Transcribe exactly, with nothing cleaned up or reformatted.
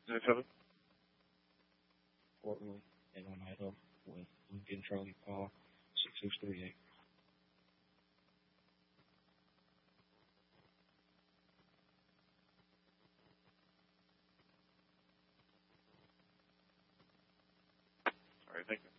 nine seven. Portland and on Idaho with Lincoln Charlie Paul six six three eight. All right, thank you.